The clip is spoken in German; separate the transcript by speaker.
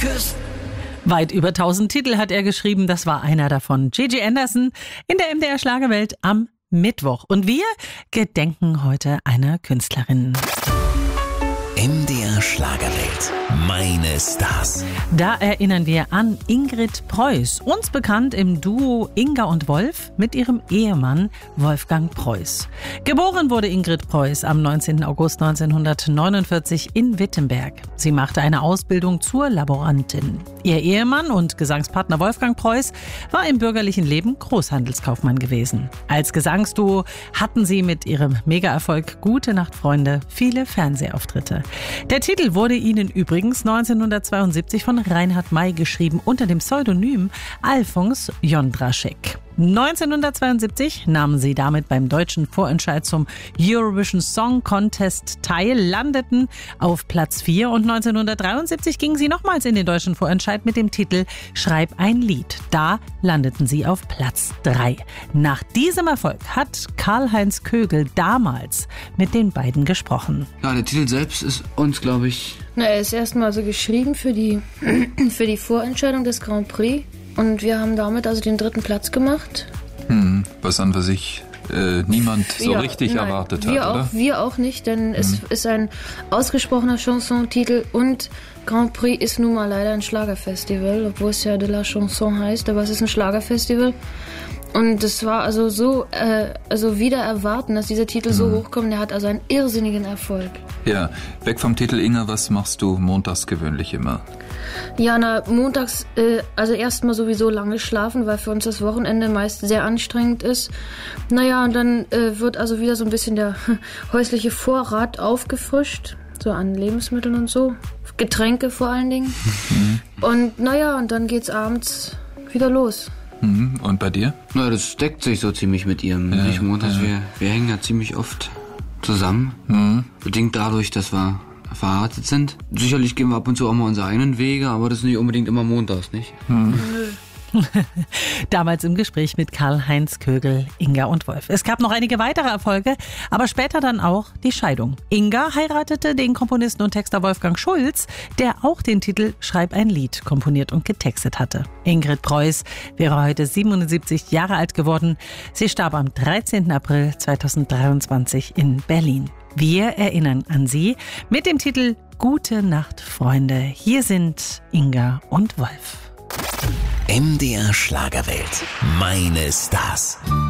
Speaker 1: küsst.
Speaker 2: Weit über 1000 Titel hat er geschrieben, das war einer davon. Gigi Anderson in der MDR Schlagerwelt am Mittwoch. Und wir gedenken heute einer Künstlerin.
Speaker 1: MDR Schlagerwelt. Meine Stars.
Speaker 2: Da erinnern wir an Ingrid Preuß, uns bekannt im Duo Inga und Wolf mit ihrem Ehemann Wolfgang Preuß. Geboren wurde Ingrid Preuß am 19. August 1949 in Wittenberg. Sie machte eine Ausbildung zur Laborantin. Ihr Ehemann und Gesangspartner Wolfgang Preuß war im bürgerlichen Leben Großhandelskaufmann gewesen. Als Gesangsduo hatten sie mit ihrem Megaerfolg Gute Nacht Freunde viele Fernsehauftritte. Der Titel wurde ihnen übrigens 1972 von Reinhard May geschrieben unter dem Pseudonym Alfons Jondraschek. 1972 nahmen sie damit beim deutschen Vorentscheid zum Eurovision Song Contest teil, landeten auf Platz 4 und 1973 gingen sie nochmals in den deutschen Vorentscheid mit dem Titel Schreib ein Lied. Da landeten sie auf Platz 3. Nach diesem Erfolg hat Karl-Heinz Kögel damals mit den beiden gesprochen.
Speaker 3: Ja, der Titel selbst ist uns, glaube ich...
Speaker 4: Er ist erstmal so geschrieben für die Vorentscheidung des Grand Prix. Und wir haben damit also den 3. Platz gemacht.
Speaker 5: Was an für sich niemand so richtig erwartet hat, oder?
Speaker 4: Wir auch nicht, denn es ist ein ausgesprochener Chanson-Titel und Grand Prix ist nun mal leider ein Schlagerfestival, obwohl es ja de la Chanson heißt, aber es ist ein Schlagerfestival. Und es war also so, wieder erwarten, dass dieser Titel so hochkommt. Der hat also einen irrsinnigen Erfolg.
Speaker 5: Ja, weg vom Titel, Inga, was machst du montags gewöhnlich immer?
Speaker 4: Ja, montags, also erstmal sowieso lange schlafen, weil für uns das Wochenende meist sehr anstrengend ist. Naja, und dann wird also wieder so ein bisschen der häusliche Vorrat aufgefrischt, so an Lebensmitteln und so, Getränke vor allen Dingen. Und und dann geht's abends wieder los.
Speaker 5: Und bei dir?
Speaker 3: Na, das deckt sich so ziemlich mit ihrem. Nicht montags, wir hängen ja ziemlich oft zusammen. Bedingt dadurch, dass wir verheiratet sind. Sicherlich gehen wir ab und zu auch mal unsere eigenen Wege, aber das ist nicht unbedingt immer montags, nicht?
Speaker 2: Damals im Gespräch mit Karl-Heinz Kögel, Inga und Wolf. Es gab noch einige weitere Erfolge, aber später dann auch die Scheidung. Inga heiratete den Komponisten und Texter Wolfgang Schulz, der auch den Titel Schreib ein Lied komponiert und getextet hatte. Ingrid Preuß wäre heute 77 Jahre alt geworden. Sie starb am 13. April 2023 in Berlin. Wir erinnern an sie mit dem Titel Gute Nacht, Freunde. Hier sind Inga und Wolf.
Speaker 1: MDR Schlagerwelt. Meine Stars.